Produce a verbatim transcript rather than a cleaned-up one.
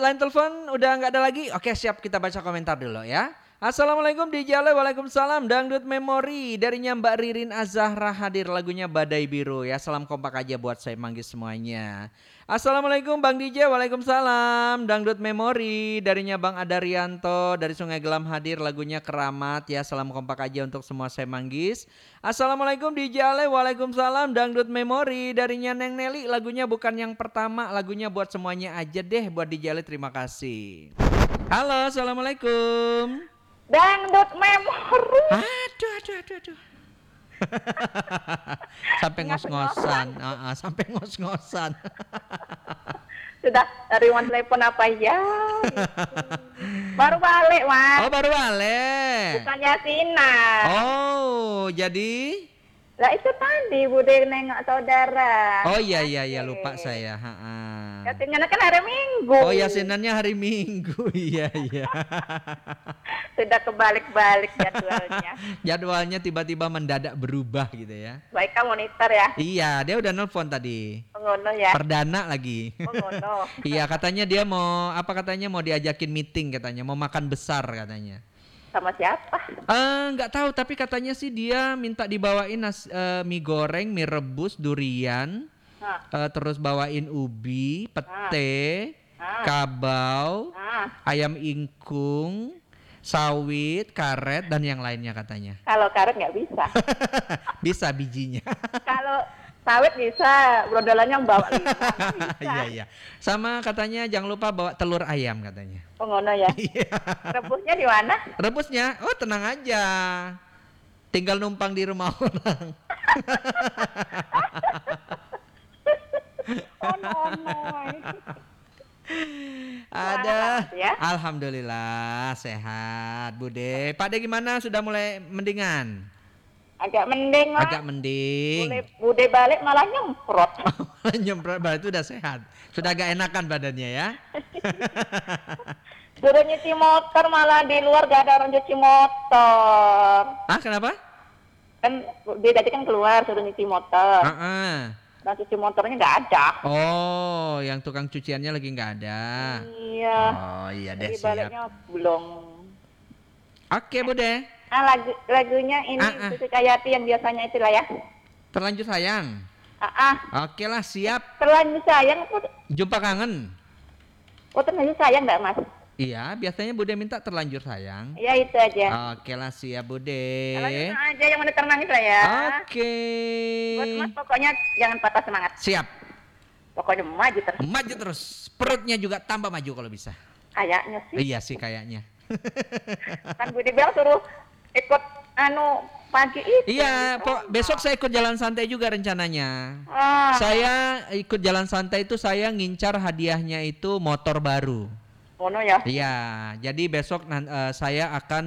line telepon udah nggak ada lagi. Oke, siap, kita baca komentar dulu ya. Assalamualaikum D J Ale, waalaikumsalam. Dangdut Memori darinya Mbak Ririn Azahra hadir, lagunya Badai Biru ya. Salam kompak aja buat saya manggis semuanya. Assalamualaikum Bang D J, waalaikumsalam. Dangdut Memori darinya Bang Adarianto dari Sungai Gelam hadir, lagunya Keramat ya. Salam kompak aja untuk semua saya manggis. Assalamualaikum D J Ale, waalaikumsalam. Dangdut Memori darinya Neng Nelly, lagunya Bukan Yang Pertama, lagunya buat semuanya aja deh buat D J Ale, terima kasih. Halo, assalamualaikum. Dangdut Memori. Aduh, aduh, aduh, aduh. Sampai ngos-ngosan, uh, uh, sampai ngos-ngosan. Sudah dari one telepon apa ya? Baru balik, Mas. Oh, baru balik. Bukan Yasinan. Oh, jadi? Lah itu tadi Bude nengok saudara. Oh iya iya iya, lupa saya. Ha-ha. Yasinannya kan hari Minggu. Oh, yasinannya hari Minggu. Iya iya. Sudah kebalik-balik jadwalnya. Jadwalnya tiba-tiba mendadak berubah gitu ya. Baik, kamu monitor ya. Iya, dia udah nelpon tadi. Pengono ya. Perdana lagi. Pengono. Iya, katanya dia mau apa katanya mau diajakin meeting katanya, mau makan besar katanya. Sama siapa? Eh, nggak tahu, tapi katanya sih dia minta dibawain nas, eh, mie goreng, mie rebus, durian, eh, terus bawain ubi, pete, Ah. kabau, Ah. ayam ingkung, sawit, karet, dan yang lainnya katanya. Kalau karet nggak bisa. Bisa bijinya. Kalau sawit bisa, brodolannya bawa lima. Bisa. Iya iya. Sama katanya jangan lupa bawa telur ayam katanya. Pengono ya. Rebusnya di mana? Rebusnya, oh tenang aja. Tinggal numpang di rumah orang. Oh no, no. Ada. Ya? Alhamdulillah sehat, Bude. Pak De gimana? Sudah mulai mendingan? Agak mending lah. Agak mending. Bude, bude balik malah nyemprot. Nyemprot berarti udah sehat. Sudah agak enakan badannya ya. Suruh nyuci motor malah di luar gak ada orang cuci motor. Ah, kenapa? Kan dia tadi kan keluar suruh nyuci motor. Uh-uh. Dan cuci motornya nggak ada. Oh, yang tukang cuciannya lagi nggak ada. Iya. Oh iya deh, Jadi siap. baliknya belum. Oke, Bude. Ah, lagu lagunya ini Ah, ah. Susi Kayati yang biasanya itulah ya. Terlanjur sayang. Ah, ah. Oke lah, siap. Terlanjur sayang. Oh, Jumpa kangen. oh terlanjur sayang nggak Mas? Iya, biasanya Bude minta terlanjur sayang. Ya itu aja. Oke lah, siap Bude. Langsung aja yang menit nangis lah ya. Oke. Buat Mas pokoknya jangan patah semangat. Siap. Pokoknya maju terus. Maju terus. Perutnya juga tambah maju kalau bisa. Kayaknya sih. Iya sih kayaknya. Kan Budi Bel suruh ikut anu pagi itu. Iya, po- besok saya ikut jalan santai juga rencananya. Ah. Saya ikut jalan santai itu saya ngincar hadiahnya itu motor baru. Mono ya. Iya, jadi besok nan- eh, saya akan